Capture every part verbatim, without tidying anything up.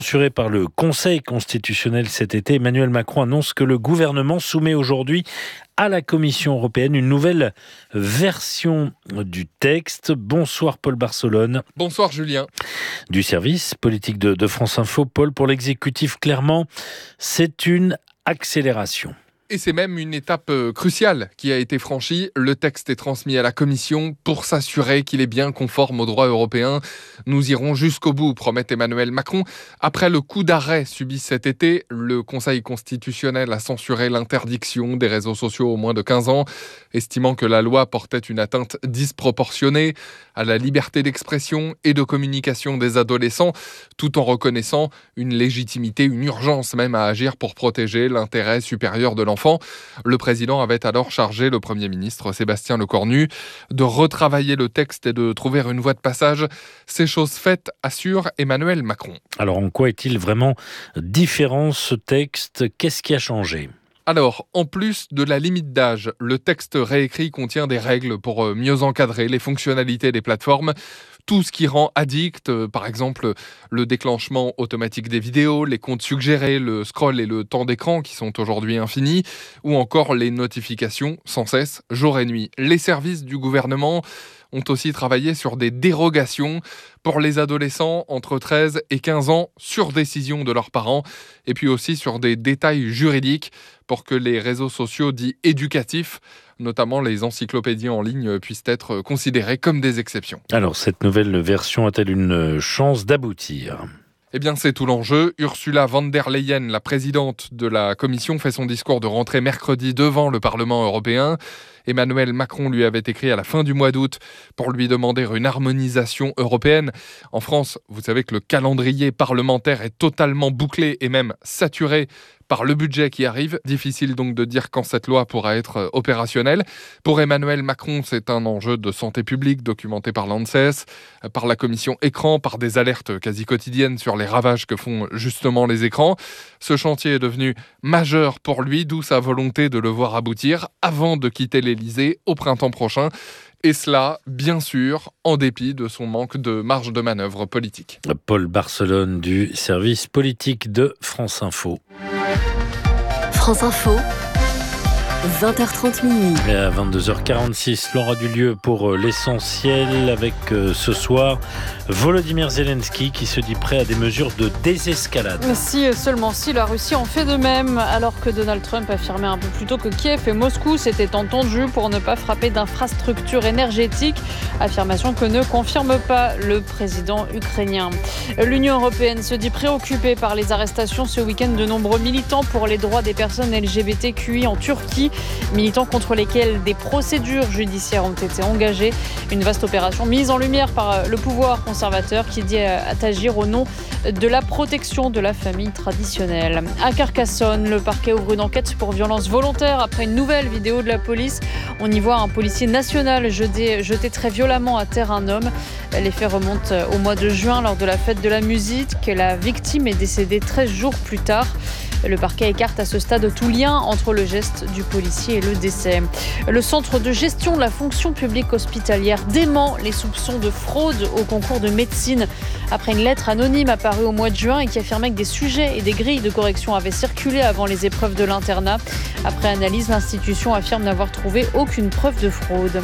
Censuré par le Conseil constitutionnel cet été, Emmanuel Macron annonce que le gouvernement soumet aujourd'hui à la Commission européenne une nouvelle version du texte. Bonsoir Paul Barcelone. Bonsoir Julien. Du service politique de, de France Info. Paul, pour l'exécutif, clairement, c'est une accélération. Et c'est même une étape cruciale qui a été franchie. Le texte est transmis à la Commission pour s'assurer qu'il est bien conforme au droit européen. Nous irons jusqu'au bout, promet Emmanuel Macron. Après le coup d'arrêt subi cet été, le Conseil constitutionnel a censuré l'interdiction des réseaux sociaux aux moins de quinze ans, estimant que la loi portait une atteinte disproportionnée à la liberté d'expression et de communication des adolescents, tout en reconnaissant une légitimité, une urgence même à agir pour protéger l'intérêt supérieur de l'enfant. Le président avait alors chargé le Premier ministre Sébastien Lecornu de retravailler le texte et de trouver une voie de passage. C'est chose faite, assure Emmanuel Macron. Alors en quoi est-il vraiment différent ce texte ? Qu'est-ce qui a changé ? Alors, en plus de la limite d'âge, le texte réécrit contient des règles pour mieux encadrer les fonctionnalités des plateformes. Tout ce qui rend addict, euh, par exemple le déclenchement automatique des vidéos, les comptes suggérés, le scroll et le temps d'écran qui sont aujourd'hui infinis, ou encore les notifications sans cesse, jour et nuit. Les services du gouvernement ont aussi travaillé sur des dérogations pour les adolescents entre treize et quinze ans sur décision de leurs parents, et puis aussi sur des détails juridiques pour que les réseaux sociaux dits éducatifs, notamment les encyclopédies en ligne, puissent être considérés comme des exceptions. Alors, cette nouvelle version a-t-elle une chance d'aboutir ? Eh bien, c'est tout l'enjeu. Ursula von der Leyen, la présidente de la Commission, fait son discours de rentrée mercredi devant le Parlement européen. Emmanuel Macron lui avait écrit à la fin du mois d'août pour lui demander une harmonisation européenne. En France, vous savez que le calendrier parlementaire est totalement bouclé et même saturé par le budget qui arrive. Difficile donc de dire quand cette loi pourra être opérationnelle. Pour Emmanuel Macron, c'est un enjeu de santé publique documenté par l'ANSES, par la commission écran, par des alertes quasi quotidiennes sur les ravages que font justement les écrans. Ce chantier est devenu majeur pour lui, d'où sa volonté de le voir aboutir avant de quitter l'Élysée au printemps prochain. Et cela, bien sûr, en dépit de son manque de marge de manœuvre politique. Paul Barcelone du service politique de France Info. France Info, vingt heures trente minuit. Et à vingt-deux heures quarante-six, l'heure du lieu pour l'essentiel avec euh, ce soir Volodymyr Zelensky qui se dit prêt à des mesures de désescalade. Si, seulement si, la Russie en fait de même, alors que Donald Trump affirmait un peu plus tôt que Kiev et Moscou s'étaient entendus pour ne pas frapper d'infrastructures énergétiques, affirmation que ne confirme pas le président ukrainien. L'Union européenne se dit préoccupée par les arrestations ce week-end de nombreux militants pour les droits des personnes L G B T Q I en Turquie, militants contre lesquels des procédures judiciaires ont été engagées. Une vaste opération mise en lumière par le pouvoir conservateur qui dit agir au nom de la protection de la famille traditionnelle. À Carcassonne, le parquet ouvre une enquête pour violence volontaire après une nouvelle vidéo de la police. On y voit un policier national jeter, jeter très violemment à terre un homme. Les faits remontent au mois de juin lors de la fête de la musique. La victime est décédée treize jours plus tard. Le parquet écarte à ce stade tout lien entre le geste du policier et le décès. Le centre de gestion de la fonction publique hospitalière dément les soupçons de fraude au concours de médecine après une lettre anonyme apparue au mois de juin et qui affirmait que des sujets et des grilles de correction avaient circulé avant les épreuves de l'internat. Après analyse, l'institution affirme n'avoir trouvé aucune preuve de fraude.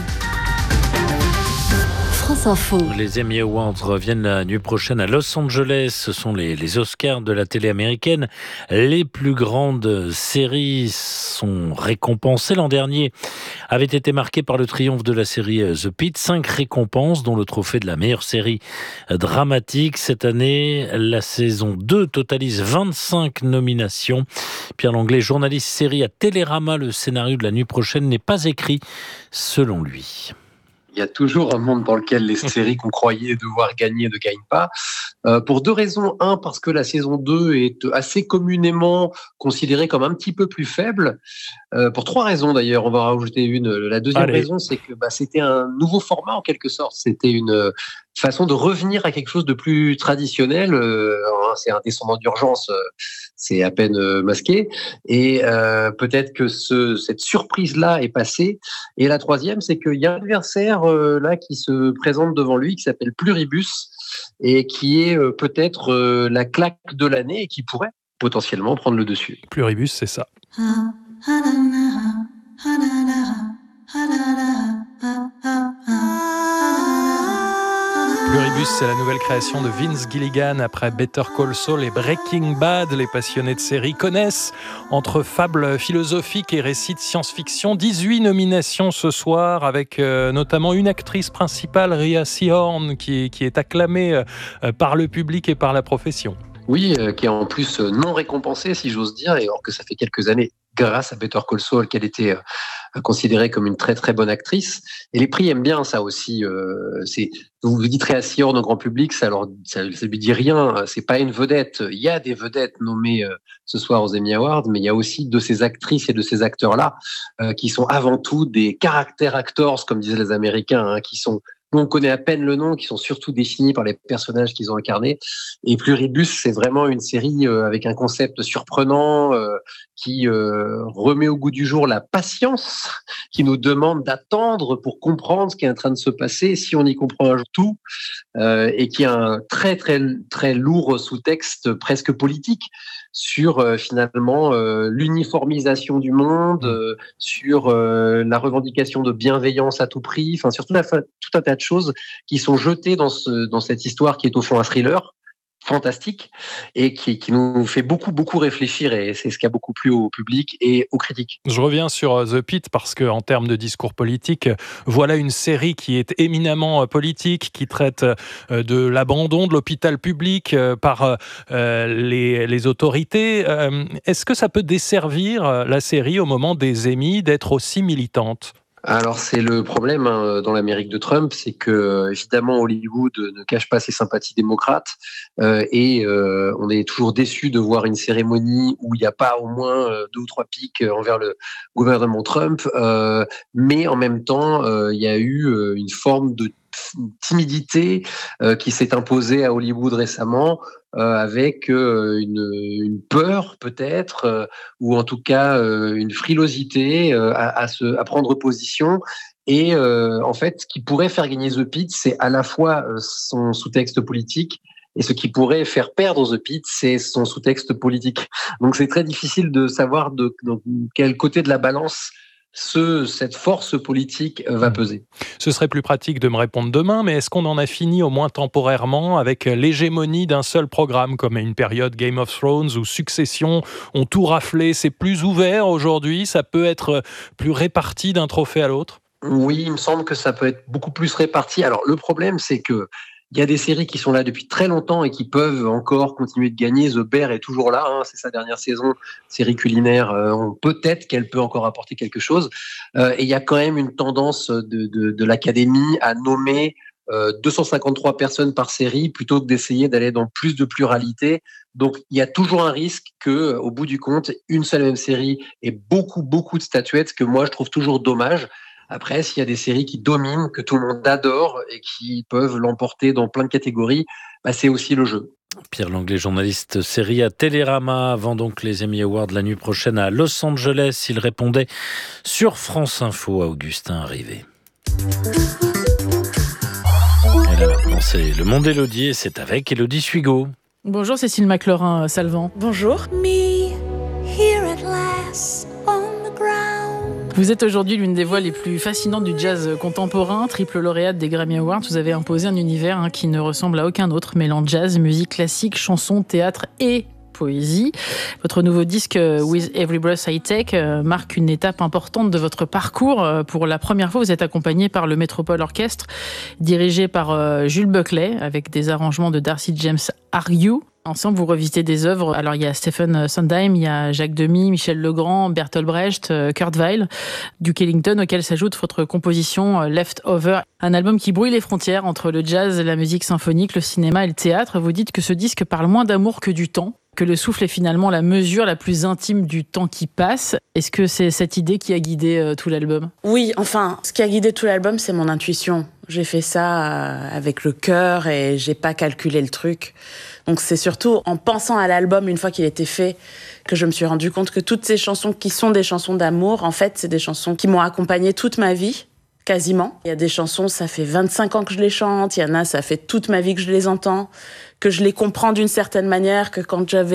France Info. Les Emmy Awards reviennent la nuit prochaine à Los Angeles. Ce sont les, les Oscars de la télé américaine. Les plus grandes séries sont récompensées. L'an dernier avait été marqué par le triomphe de la série The Pitt. Cinq récompenses, dont le trophée de la meilleure série dramatique. Cette année, la saison deux totalise vingt-cinq nominations. Pierre Langlais, journaliste série à Télérama, le scénario de la nuit prochaine n'est pas écrit selon lui. Il y a toujours un monde dans lequel les séries qu'on croyait devoir gagner ne gagnent pas. Euh, pour deux raisons. Un, parce que la saison deux est assez communément considérée comme un petit peu plus faible. Euh, pour trois raisons d'ailleurs, on va rajouter une. La deuxième Allez. raison, c'est que bah, c'était un nouveau format en quelque sorte. C'était une façon de revenir à quelque chose de plus traditionnel. Euh, c'est un descendant d'urgence, euh, c'est à peine euh, masqué. Et euh, peut-être que ce, cette surprise-là est passée. Et la troisième, c'est qu'il y a un adversaire euh, là qui se présente devant lui, qui s'appelle Pluribus, et qui est euh, peut-être euh, la claque de l'année et qui pourrait potentiellement prendre le dessus. Pluribus, c'est ça. Pluribus, c'est la nouvelle création de Vince Gilligan après Better Call Saul et Breaking Bad. Les passionnés de série connaissent. Entre fables philosophiques et récits de science-fiction, dix-huit nominations ce soir avec euh, notamment une actrice principale, Rhea Seehorn, qui, qui est acclamée euh, par le public et par la profession. Oui, euh, qui est en plus euh, non récompensée, si j'ose dire, et alors que ça fait quelques années, grâce à Better Call Saul, qu'elle était euh, considérée comme une très très bonne actrice. Et les prix aiment bien ça aussi. Euh, c'est, vous vous dites Rhea Seehorn au grand public, ça alors ça, ça lui dit rien. C'est pas une vedette. Il y a des vedettes nommées euh, ce soir aux Emmy Awards, mais il y a aussi de ces actrices et de ces acteurs-là euh, qui sont avant tout des character actors, comme disaient les Américains, hein, qui sont dont on connaît à peine le nom, qui sont surtout définis par les personnages qu'ils ont incarnés. Et Pluribus, c'est vraiment une série euh, avec un concept surprenant euh, qui euh, remet au goût du jour la patience, qui nous demande d'attendre pour comprendre ce qui est en train de se passer, si on y comprend un jour tout, euh, et qui a un très très très lourd sous-texte presque politique sur euh, finalement euh, l'uniformisation du monde, euh, sur euh, la revendication de bienveillance à tout prix, enfin sur tout un, tout un tas de choses qui sont jetées dans, ce, dans cette histoire qui est au fond un thriller fantastique et qui, qui nous fait beaucoup beaucoup réfléchir, et c'est ce qui a beaucoup plu au public et aux critiques. Je reviens sur The Pitt parce que en termes de discours politique, voilà une série qui est éminemment politique, qui traite de l'abandon de l'hôpital public par les, les autorités. Est-ce que ça peut desservir la série au moment des Emmy d'être aussi militante ? Alors c'est le problème hein, dans l'Amérique de Trump, c'est que évidemment Hollywood ne cache pas ses sympathies démocrates euh, et euh, on est toujours déçu de voir une cérémonie où il n'y a pas au moins euh, deux ou trois pics envers le gouvernement Trump, euh, mais en même temps euh, il y a eu euh, une forme de timidité euh, qui s'est imposée à Hollywood récemment, euh, avec euh, une, une peur peut-être, euh, ou en tout cas euh, une frilosité euh, à, à, se, à prendre position. Et euh, en fait, ce qui pourrait faire gagner The Pitt, c'est à la fois euh, son sous-texte politique, et ce qui pourrait faire perdre The Pitt, c'est son sous-texte politique. Donc c'est très difficile de savoir de, de quel côté de la balance Ce, cette force politique va peser. Ce serait plus pratique de me répondre demain, mais est-ce qu'on en a fini au moins temporairement avec l'hégémonie d'un seul programme, comme à une période Game of Thrones ou Succession ont tout raflé? C'est plus ouvert aujourd'hui, ça peut être plus réparti d'un trophée à l'autre? Oui, il me semble que ça peut être beaucoup plus réparti. Alors le problème, c'est que il y a des séries qui sont là depuis très longtemps et qui peuvent encore continuer de gagner. The Bear est toujours là, hein, c'est sa dernière saison, série culinaire. Euh, peut-être qu'elle peut encore apporter quelque chose. Euh, et il y a quand même une tendance de, de, de l'Académie à nommer euh, deux cent cinquante-trois personnes par série plutôt que d'essayer d'aller dans plus de pluralité. Donc il y a toujours un risque que, au bout du compte, une seule et même série ait beaucoup beaucoup de statuettes, que moi je trouve toujours dommage. Après, s'il y a des séries qui dominent, que tout le monde adore et qui peuvent l'emporter dans plein de catégories, bah c'est aussi le jeu. Pierre Langlais, journaliste série à Télérama, avant donc les Emmy Awards la nuit prochaine à Los Angeles. Il répondait sur France Info à Augustin Rivet. Et là maintenant, c'est Le Monde Élodie et c'est avec Élodie Suigo. Bonjour Cécile McLaurin-Salvant. Bonjour. Me, here at last. Vous êtes aujourd'hui l'une des voix les plus fascinantes du jazz contemporain, triple lauréate des Grammy Awards. Vous avez imposé un univers hein, qui ne ressemble à aucun autre, mêlant jazz, musique classique, chanson, théâtre et poésie. Votre nouveau disque With Every Breath I Take marque une étape importante de votre parcours. Pour la première fois, vous êtes accompagné par le Metropole Orchestre, dirigé par Jules Buckley, avec des arrangements de Darcy James Argue. Ensemble, vous revisitez des œuvres. Alors, il y a Stephen Sondheim, il y a Jacques Demy, Michel Legrand, Bertolt Brecht, Kurt Weill, Duke Ellington, auquel s'ajoute votre composition Leftover, un album qui brouille les frontières entre le jazz, la musique symphonique, le cinéma et le théâtre. Vous dites que ce disque parle moins d'amour que du temps, que le souffle est finalement la mesure la plus intime du temps qui passe. Est-ce que c'est cette idée qui a guidé euh, tout l'album ? Oui, enfin, ce qui a guidé tout l'album, c'est mon intuition. J'ai fait ça avec le cœur et j'ai pas calculé le truc. Donc c'est surtout en pensant à l'album une fois qu'il était fait que je me suis rendu compte que toutes ces chansons qui sont des chansons d'amour, en fait, c'est des chansons qui m'ont accompagnée toute ma vie, quasiment. Il y a des chansons, ça fait vingt-cinq ans que je les chante, il y en a, ça fait toute ma vie que je les entends, que je les comprends d'une certaine manière, que quand j'avais